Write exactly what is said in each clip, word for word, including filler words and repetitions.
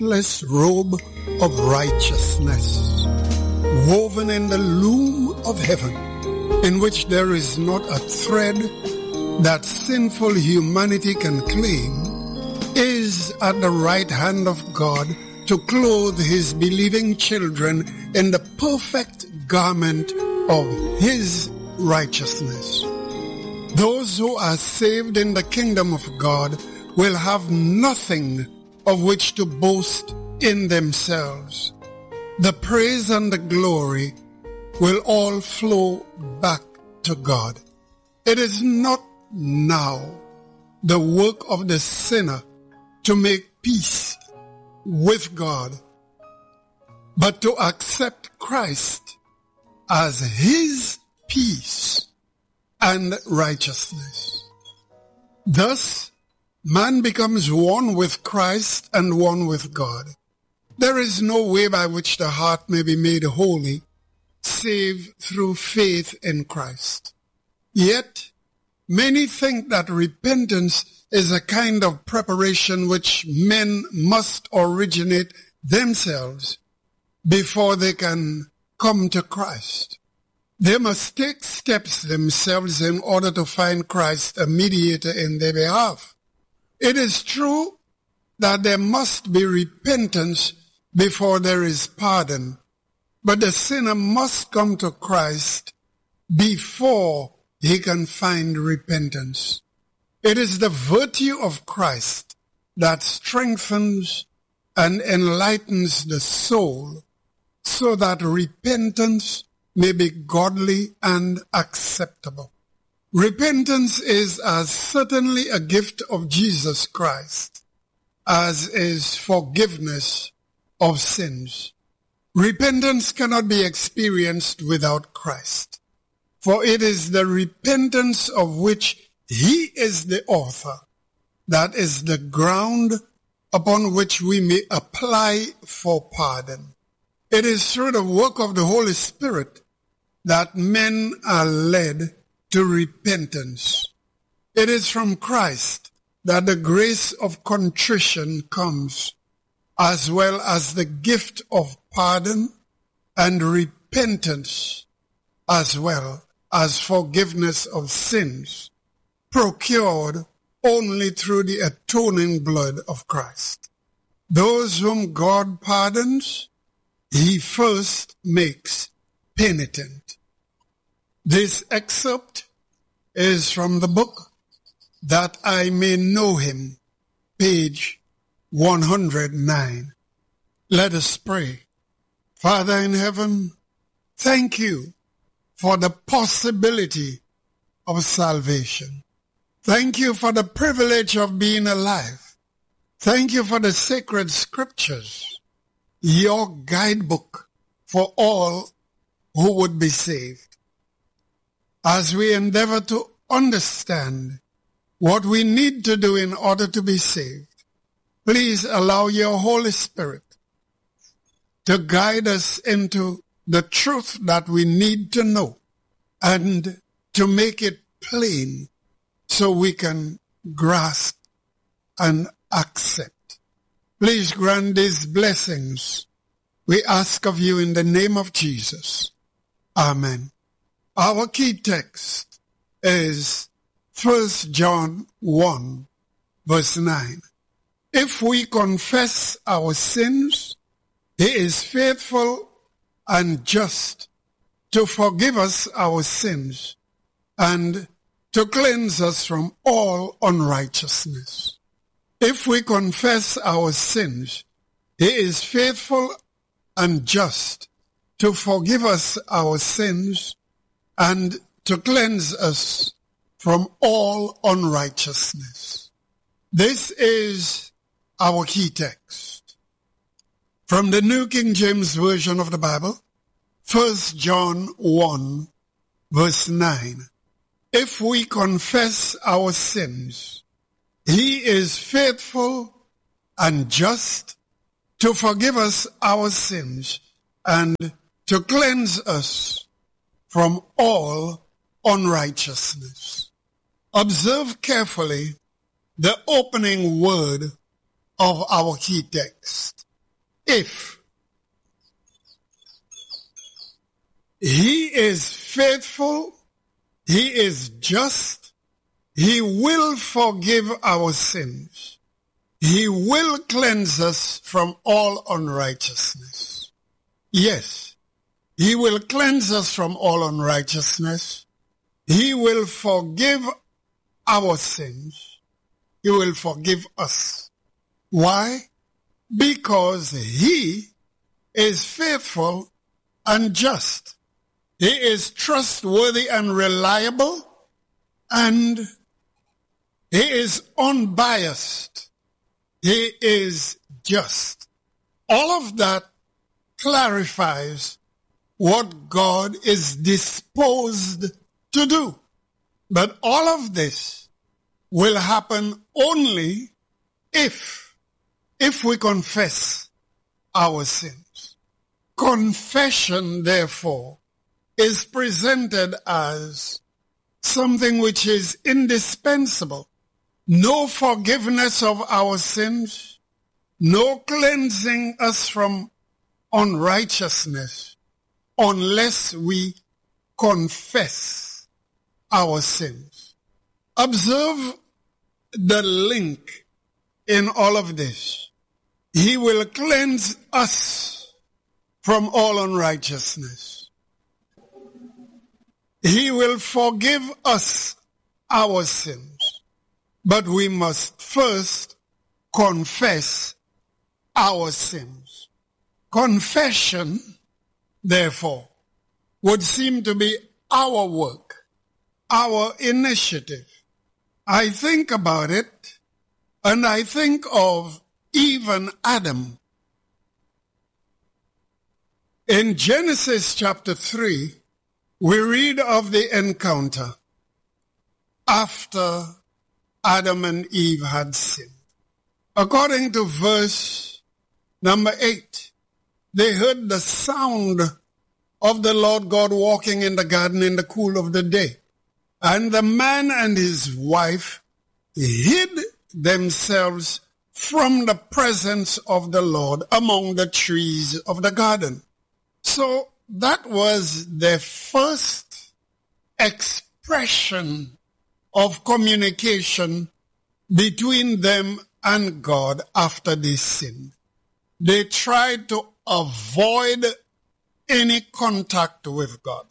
spotless robe of righteousness, woven in the loom of heaven, in which there is not a thread that sinful humanity can claim, is at the right hand of God to clothe his believing children in the perfect garment of his righteousness. Those who are saved in the kingdom of God will have nothing of which to boast in themselves. The praise and the glory will all flow back to God. It is not now the work of the sinner to make peace with God, but to accept Christ as his peace and righteousness. Thus, man becomes one with Christ and one with God. There is no way by which the heart may be made holy save through faith in Christ. Yet, many think that repentance is a kind of preparation which men must originate themselves before they can come to Christ. They must take steps themselves in order to find Christ a mediator in their behalf. It is true that there must be repentance before there is pardon, but the sinner must come to Christ before he can find repentance. It is the virtue of Christ that strengthens and enlightens the soul so that repentance may be godly and acceptable. Repentance is as certainly a gift of Jesus Christ as is forgiveness of sins. Repentance cannot be experienced without Christ, for it is the repentance of which he is the author that is the ground upon which we may apply for pardon. It is through the work of the Holy Spirit that men are led to repentance. It is from Christ that the grace of contrition comes, as well as the gift of pardon and repentance, as well as forgiveness of sins, procured only through the atoning blood of Christ. Those whom God pardons, he first makes penitent. This excerpt is from the book That I May Know Him, page one hundred nine. Let us pray. Father in heaven, thank you for the possibility of salvation. Thank you for the privilege of being alive. Thank you for the sacred scriptures, your guidebook for all who would be saved. As we endeavor to understand what we need to do in order to be saved, please allow your Holy Spirit to guide us into the truth that we need to know and to make it plain so we can grasp and accept. Please grant these blessings, we ask of you in the name of Jesus. Amen. Our key text is First John one, verse nine. If we confess our sins, he is faithful and just to forgive us our sins and to cleanse us from all unrighteousness. If we confess our sins, he is faithful and just to forgive us our sins and to cleanse us from all unrighteousness. This is our key text. From the New King James Version of the Bible, First John one, verse nine. If we confess our sins, he is faithful and just to forgive us our sins and to cleanse us from all unrighteousness. Observe carefully the opening word of our key text. if he is faithful, he is just, he will forgive our sins. He will cleanse us from all unrighteousness. Yes, he will cleanse us from all unrighteousness. He will forgive our sins. He will forgive us. Why? Because he is faithful and just. He is trustworthy and reliable, and he is unbiased. He is just. All of that clarifies what God is disposed to do. But all of this will happen only if, if we confess our sins. Confession, therefore, is presented as something which is indispensable. No forgiveness of our sins, no cleansing us from unrighteousness unless we confess our sins. Observe the link in all of this. He will cleanse us from all unrighteousness. He will forgive us our sins. But we must first confess our sins. Confession, therefore, would seem to be our work, our initiative. I think about it, and I think of even Adam. In Genesis chapter three, we read of the encounter after Adam and Eve had sinned. According to verse number eight, they heard the sound of the Lord God walking in the garden in the cool of the day. And the man and his wife hid themselves from the presence of the Lord among the trees of the garden. So that was their first expression of communication between them and God after they sinned. They tried to avoid any contact with God.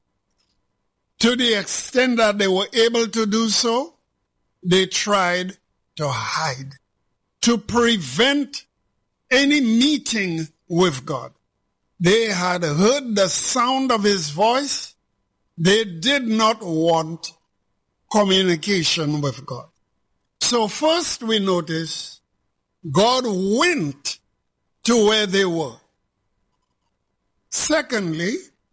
To the extent that they were able to do so, they tried to hide, to prevent any meeting with God. They had heard the sound of his voice. They did not want communication with God. So first we notice God went to where they were. Secondly,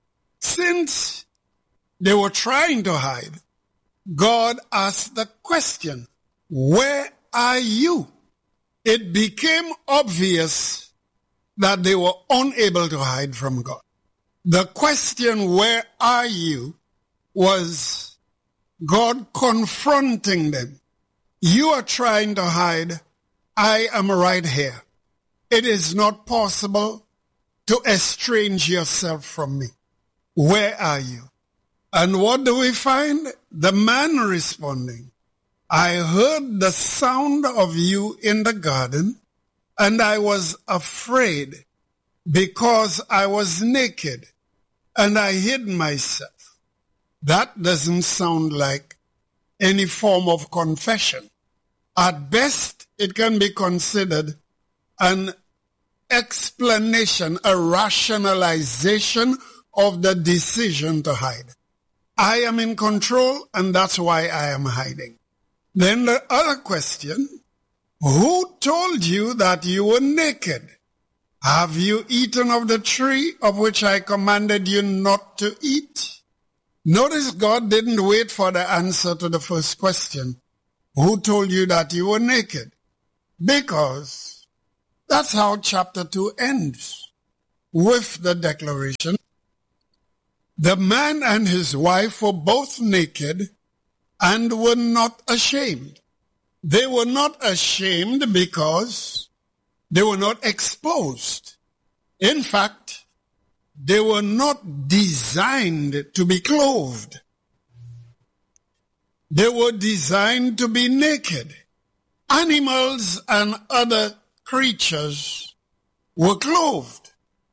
since they were trying to hide, God asked the question, where are you? It became obvious that they were unable to hide from God. The question, where are you, was God confronting them. You are trying to hide. I am right here. It is not possible to estrange yourself from me. Where are you? And what do we find? The man responding, I heard the sound of you in the garden, and I was afraid because I was naked, and I hid myself. That doesn't sound like any form of confession. At best, it can be considered an explanation, a rationalization of the decision to hide. I am in control, and that's why I am hiding. Then the other question, who told you that you were naked? Have you eaten of the tree of which I commanded you not to eat? Notice God didn't wait for the answer to the first question. Who told you that you were naked? Because that's how chapter two ends, with the declaration. The man and his wife were both naked and were not ashamed. They were not ashamed because They were not exposed. In fact, they were not designed to be clothed. They were designed to be naked. Animals and other creatures were clothed.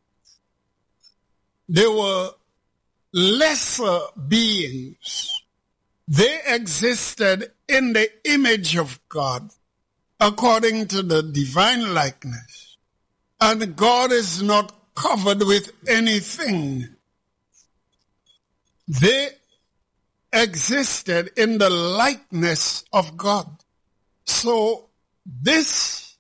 They were lesser beings. They existed in the image of God according to the divine likeness. And God is not covered with anything. They existed in the likeness of God. So this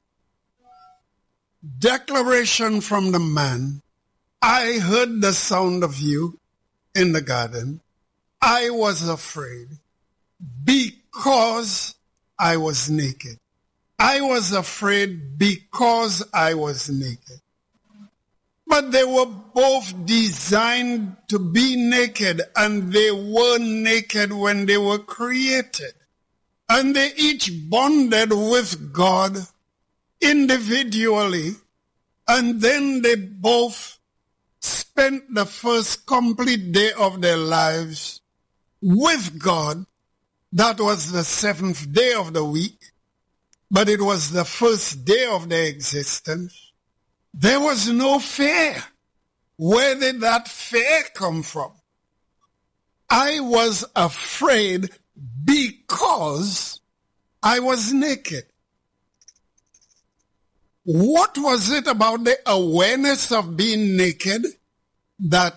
declaration from the man, I heard the sound of you in the garden. I was afraid because I was naked. I was afraid because I was naked. But they were both designed to be naked, and they were naked when they were created. And they each bonded with God individually, and then they both spent the first complete day of their lives with God. That was the seventh day of the week, but it was the first day of their existence. There was no fear. Where did that fear come from? I was afraid because I was naked. What was it about the awareness of being naked that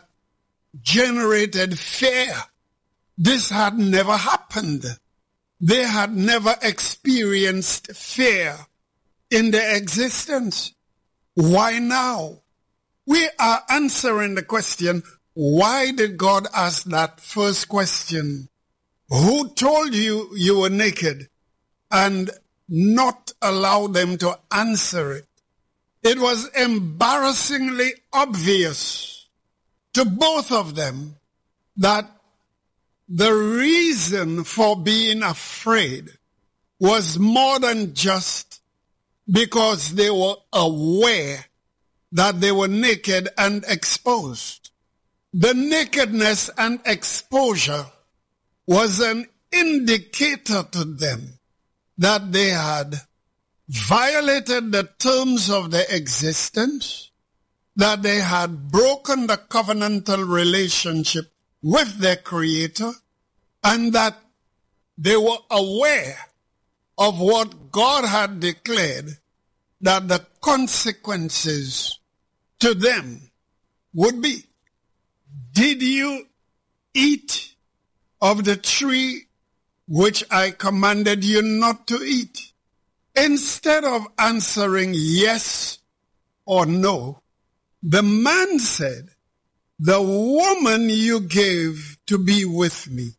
generated fear? This had never happened. They had never experienced fear in their existence. Why now? We are answering the question, why did God ask that first question? Who told you you were naked? And not allow them to answer it. It was embarrassingly obvious to both of them that the reason for being afraid was more than just because they were aware that they were naked and exposed. The nakedness and exposure was an indicator to them that they had violated the terms of their existence, that they had broken the covenantal relationship with their Creator, and that they were aware of what God had declared, that the consequences to them would be. Did you eat of the tree which I commanded you not to eat? Instead of answering yes or no, the man said, the woman you gave to be with me,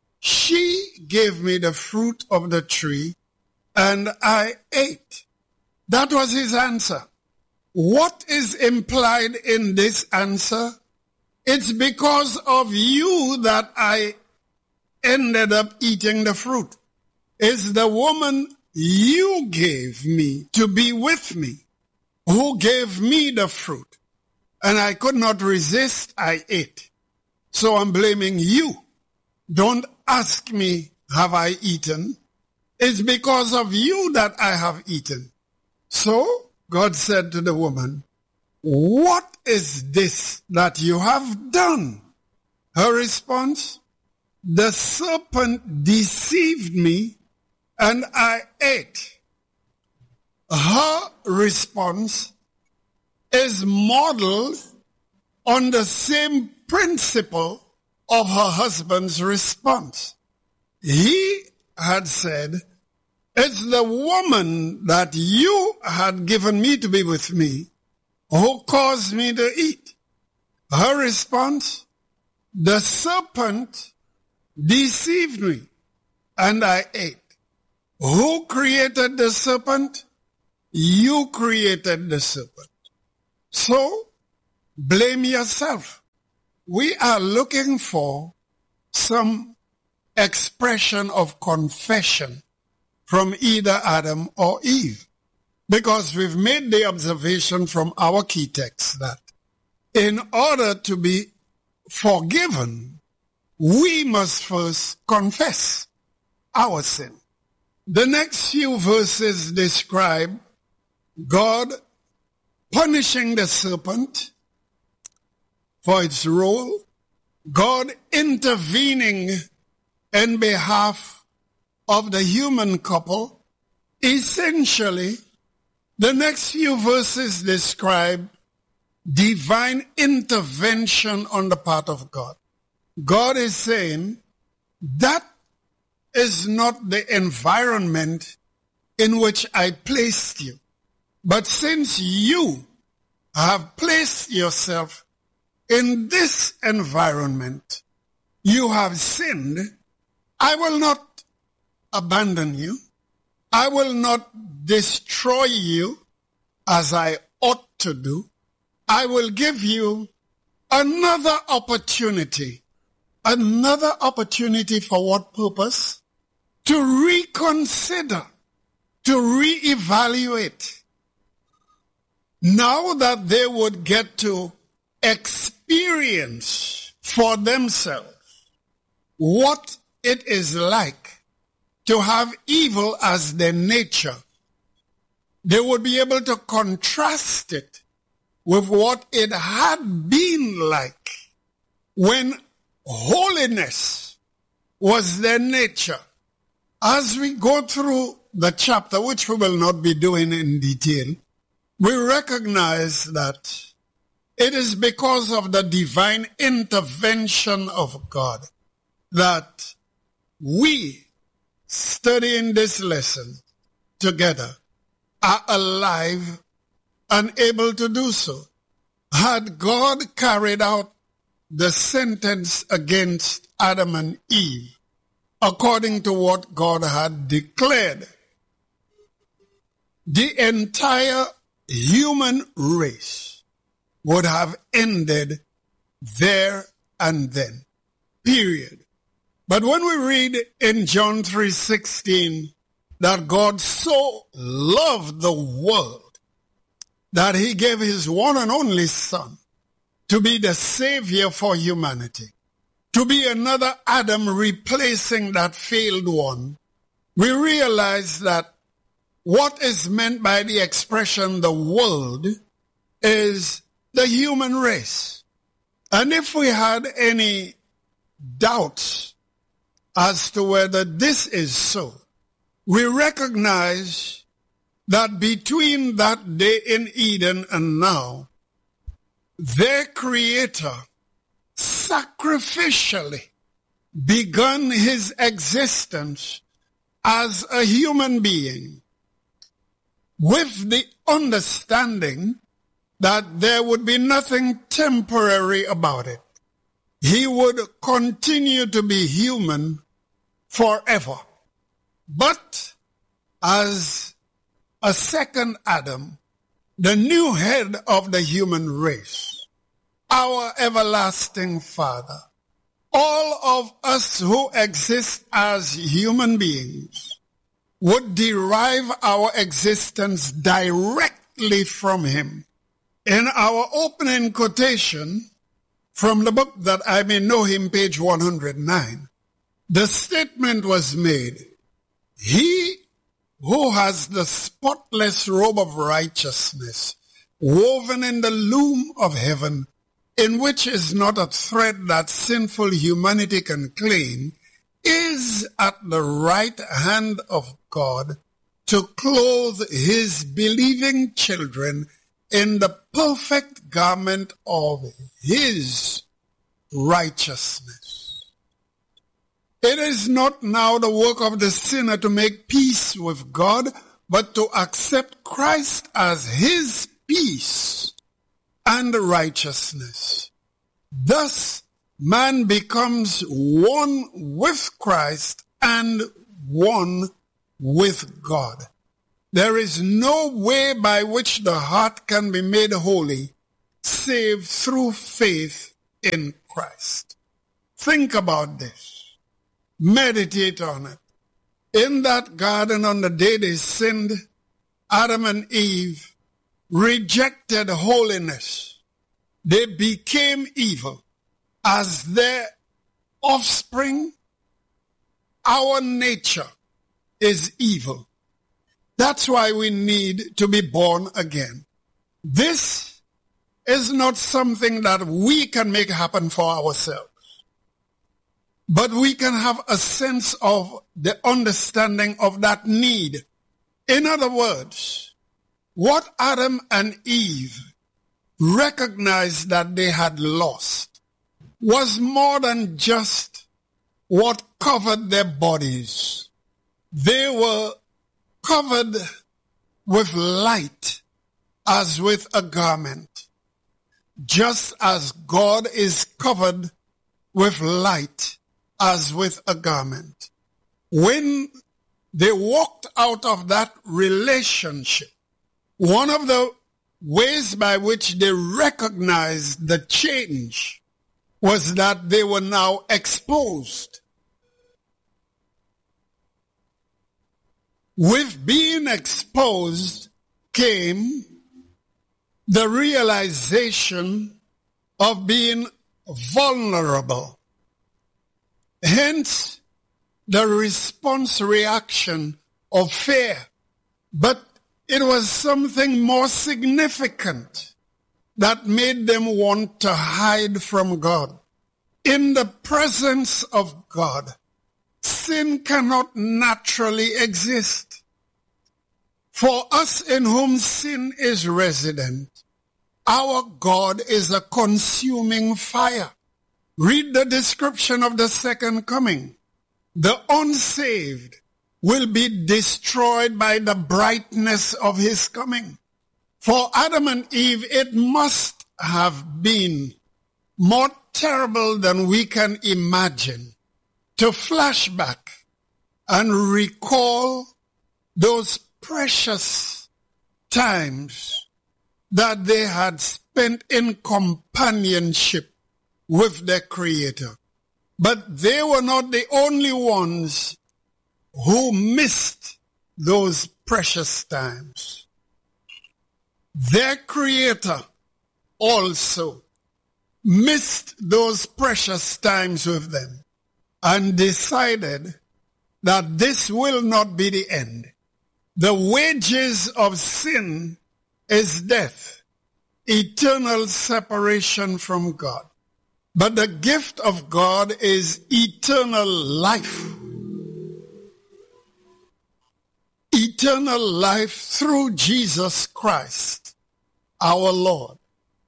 she gave me the fruit of the tree, and I ate. That was his answer. What is implied in this answer? It's because of you that I ended up eating the fruit. It's the woman you gave me to be with me, who gave me the fruit. And I could not resist, I ate. So I'm blaming you. Don't ask me, have I eaten? It's because of you that I have eaten. So God said to the woman, what is this that you have done? Her response, the serpent deceived me and I ate. Her response is modeled on the same principle of her husband's response. He had said, it's the woman that you had given me to be with me who caused me to eat. Her response, the serpent deceived me and I ate. Who created the serpent? You created the serpent. So, blame yourself. We are looking for some expression of confession from either Adam or Eve. Because we've made the observation from our key text that in order to be forgiven, we must first confess our sin. The next few verses describe God punishing the serpent for its role, God intervening in behalf of the human couple. Essentially, the next few verses describe divine intervention on the part of God. God is saying, that is not the environment in which I placed you. But since you have placed yourself in this environment, you have sinned, I will not abandon you. I will not destroy you as I ought to do. I will give you another opportunity. Another opportunity for what purpose? To reconsider, to reevaluate. Now that they would get to experience for themselves what it is like to have evil as their nature, they would be able to contrast it with what it had been like when holiness was their nature. As we go through the chapter, which we will not be doing in detail, we recognize that it is because of the divine intervention of God that we, studying this lesson together, are alive and able to do so. Had God carried out the sentence against Adam and Eve according to what God had declared, the entire human race would have ended there and then, period. But when we read in John three sixteen that God so loved the world that he gave his one and only Son to be the Savior for humanity, to be another Adam replacing that failed one, we realize that what is meant by the expression the world is the human race. And if we had any doubts as to whether this is so, we recognize that between that day in Eden and now, their Creator sacrificially begun his existence as a human being with the understanding that there would be nothing temporary about it. He would continue to be human forever. But as a second Adam, the new head of the human race, our everlasting Father, all of us who exist as human beings would derive our existence directly from him. In our opening quotation from the book That I May Know Him, page one hundred nine, the statement was made, he who has the spotless robe of righteousness woven in the loom of heaven, in which is not a thread that sinful humanity can claim, is at the right hand of God to clothe his believing children in the perfect garment of his righteousness. It is not now the work of the sinner to make peace with God, but to accept Christ as his peace and righteousness. Thus, man becomes one with Christ and one with God. There is no way by which the heart can be made holy save through faith in Christ. Think about this. Meditate on it. In that garden on the day they sinned, Adam and Eve rejected holiness, they became evil. As their offspring, our nature is evil. That's why we need to be born again. This is not something that we can make happen for ourselves, but we can have a sense of the understanding of that need. In other words, what Adam and Eve recognized that they had lost was more than just what covered their bodies. They were covered with light as with a garment, just as God is covered with light as with a garment. When they walked out of that relationship, one of the ways by which they recognized the change was that they were now exposed. With being exposed came the realization of being vulnerable. Hence, the response reaction of fear. But it was something more significant that made them want to hide from God. In the presence of God, sin cannot naturally exist. For us in whom sin is resident, our God is a consuming fire. Read the description of the second coming. The unsaved will be destroyed by the brightness of his coming. For Adam and Eve, it must have been more terrible than we can imagine to flash back and recall those precious times that they had spent in companionship with their Creator. But they were not the only ones who missed those precious times. Their Creator also missed those precious times with them and decided that this will not be the end. The wages of sin is death, eternal separation from God. But the gift of God is eternal life. Eternal life through Jesus Christ, our Lord.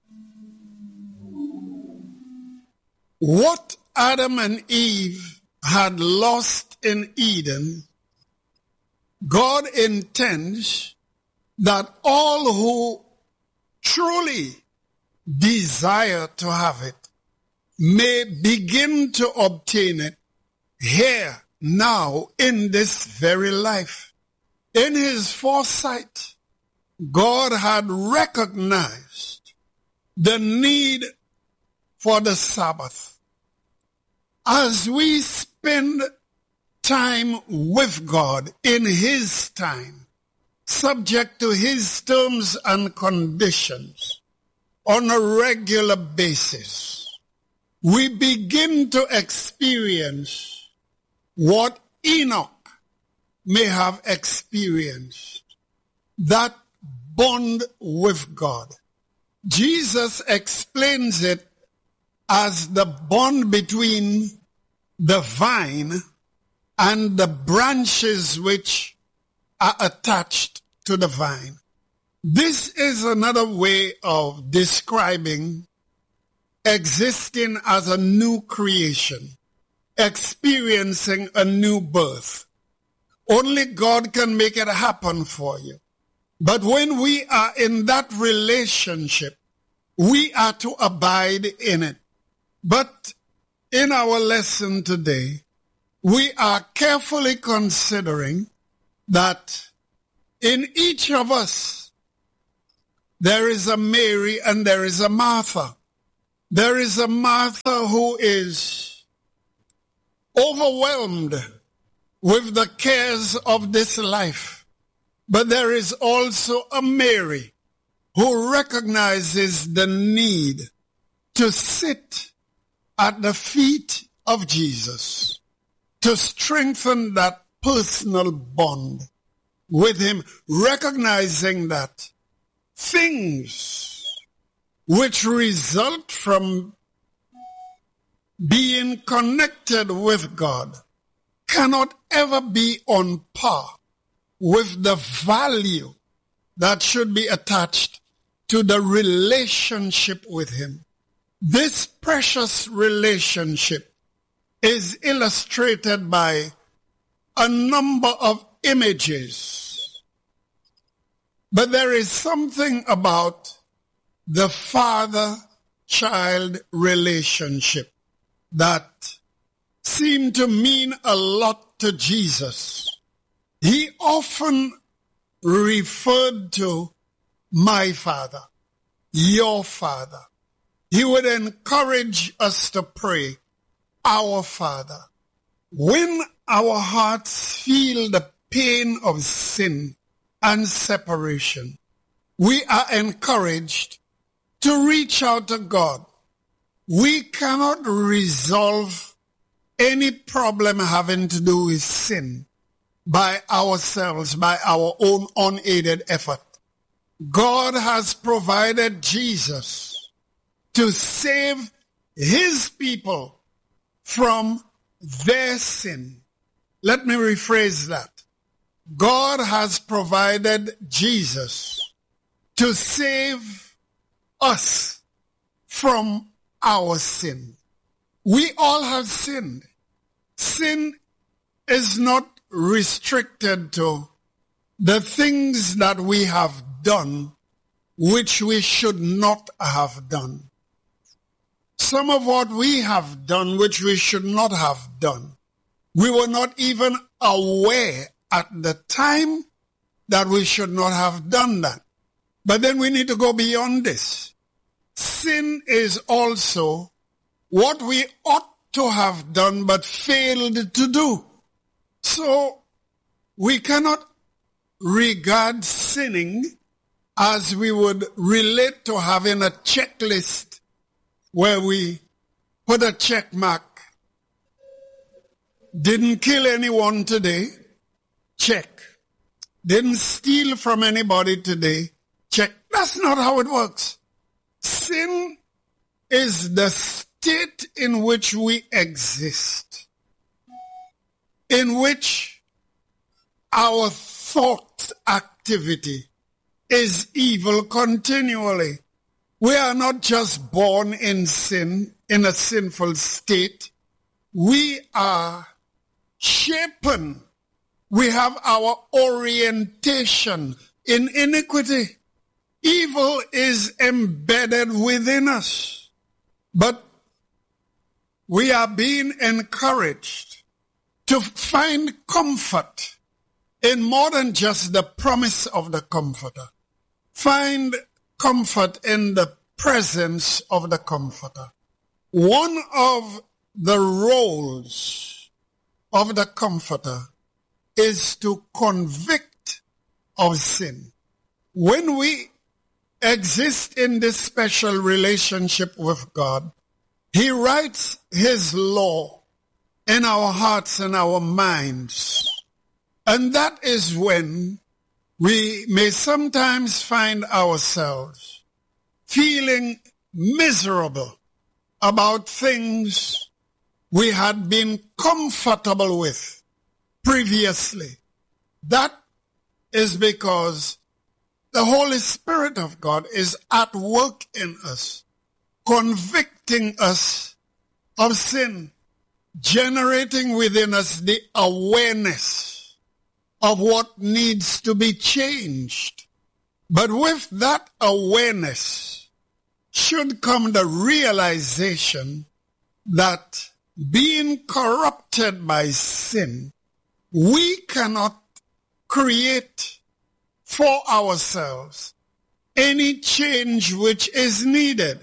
What Adam and Eve had lost in Eden, God intends that all who truly desire to have it may begin to obtain it here, now, in this very life. In his foresight, God had recognized the need for the Sabbath. As we spend time with God in his time, subject to his terms and conditions, on a regular basis, we begin to experience what Enoch may have experienced, that bond with God. Jesus explains it as the bond between the vine and the branches which are attached to the vine. This is another way of describing existing as a new creation, experiencing a new birth. Only God can make it happen for you. But when we are in that relationship, we are to abide in it. But in our lesson today, we are carefully considering that in each of us, there is a Mary and there is a Martha. There is a Martha who is overwhelmed with the cares of this life. But there is also a Mary who recognizes the need to sit at the feet of Jesus, to strengthen that personal bond with him, recognizing that things which result from being connected with God cannot ever be on par with the value that should be attached to the relationship with him. This precious relationship is illustrated by a number of images. But there is something about the father-child relationship that seemed to mean a lot to Jesus. He often referred to my Father, your Father. He would encourage us to pray, our Father. When our hearts feel the pain of sin and separation, we are encouraged to reach out to God. We cannot resolve any problem having to do with sin by ourselves, by our own unaided effort. God has provided Jesus to save his people from their sin. Let me rephrase that. God has provided Jesus to save us from our sin. We all have sinned. Sin is not restricted to the things that we have done which we should not have done. Some of what we have done which we should not have done, we were not even aware at the time that we should not have done that. But then we need to go beyond this. Sin is also what we ought to have done but failed to do. So we cannot regard sinning as we would relate to having a checklist where we put a check mark. Didn't kill anyone today? Check. Didn't steal from anybody today? Check. That's not how it works. Sin is the state in which we exist, in which our thought activity is evil continually. We are not just born in sin, in a sinful state. We are shapen. We have our orientation in iniquity. Evil is embedded within us. But we are being encouraged to find comfort in more than just the promise of the Comforter. Find comfort in the presence of the Comforter. One of the roles of the Comforter is to convict of sin. When we exist in this special relationship with God, he writes his law in our hearts and our minds. And that is when we may sometimes find ourselves feeling miserable about things we had been comfortable with previously. That is because the Holy Spirit of God is at work in us, convicting us of sin, generating within us the awareness of what needs to be changed. But with that awareness should come the realization that being corrupted by sin, we cannot create for ourselves any change which is needed.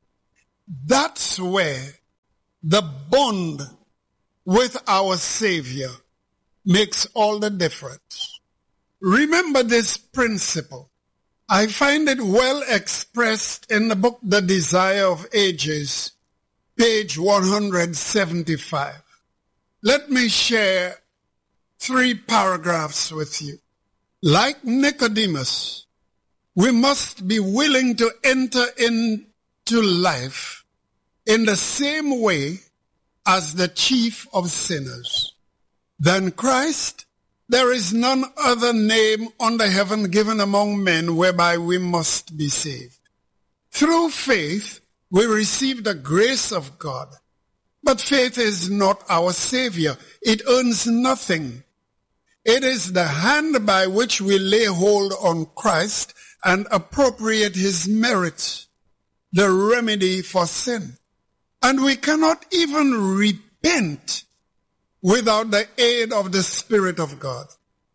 That's where the bond with our Savior makes all the difference. remember this principle. I find it well expressed in the book The Desire of Ages, page one hundred seventy-five. Let me share three paragraphs with you. Like Nicodemus, we must be willing to enter into life in the same way as the chief of sinners. Than Christ, there is none other name under heaven given among men whereby we must be saved. Through faith, we receive the grace of God. But faith is not our Savior. It earns nothing. It is the hand by which we lay hold on Christ and appropriate his merits, the remedy for sin. And we cannot even repent without the aid of the Spirit of God.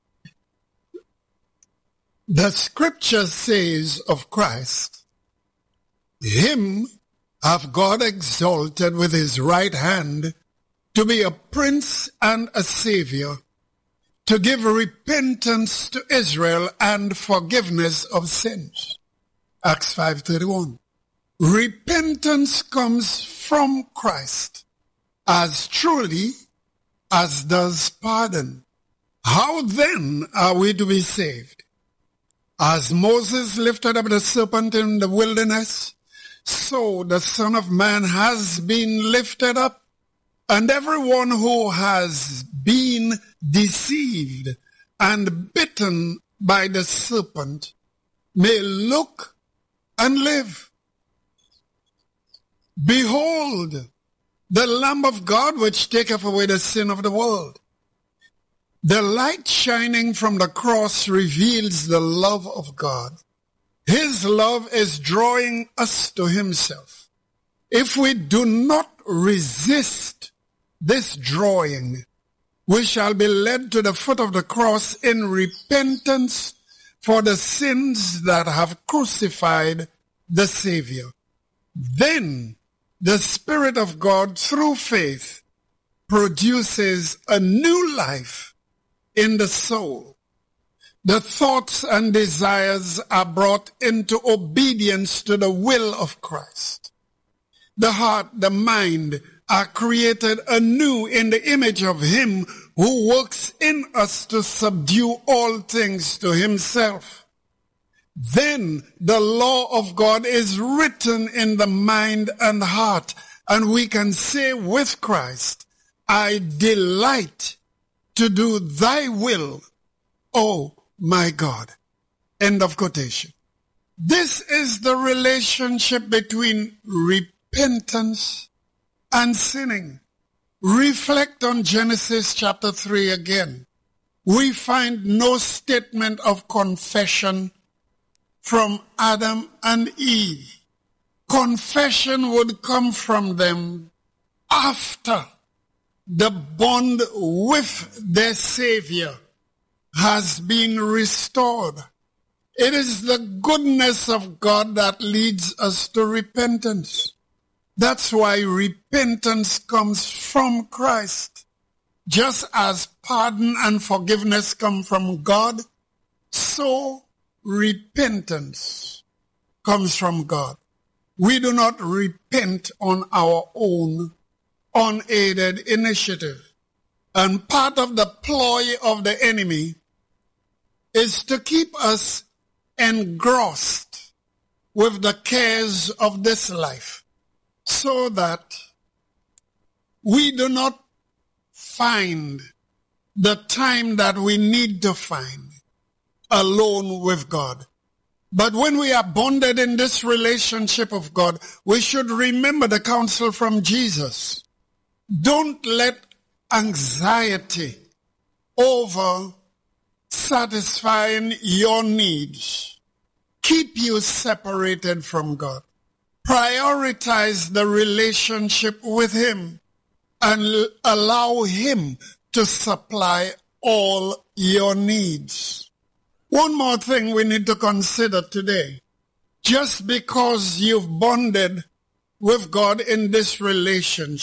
The scripture says of Christ, him hath God exalted with his right hand to be a prince and a savior, to give repentance to Israel and forgiveness of sins. Acts five thirty-one. Repentance comes from Christ as truly as does pardon. How then are we to be saved? As Moses lifted up the serpent in the wilderness, so the Son of Man has been lifted up, and everyone who has been deceived and bitten by the serpent may look and live. Behold, the Lamb of God which taketh away the sin of the world. The light shining from the cross reveals the love of God. His love is drawing us to himself. If we do not resist this drawing, we shall be led to the foot of the cross in repentance for the sins that have crucified the Savior. Then the Spirit of God, through faith, produces a new life in the soul. The thoughts and desires are brought into obedience to the will of Christ. The heart, the mind are created anew in the image of him who works in us to subdue all things to himself. Then the law of God is written in the mind and heart, and we can say with Christ, I delight to do thy will, O my God. End of quotation. This is the relationship between repentance and sinning. Reflect on Genesis chapter three again. We find no statement of confession from Adam and Eve. Confession would come from them after the bond with their Savior has been restored. It is the goodness of God that leads us to repentance. That's why repentance comes from Christ. Just as pardon and forgiveness come from God, so repentance comes from God. We do not repent on our own unaided initiative. And part of the ploy of the enemy is to keep us engrossed with the cares of this life, so that we do not find the time that we need to find alone with God. But when we are bonded in this relationship of God, we should remember the counsel from Jesus. Don't let anxiety over satisfying your needs keep you separated from God. Prioritize the relationship with him and allow him to supply all your needs. One more thing we need to consider today. Just because you've bonded with God in this relationship,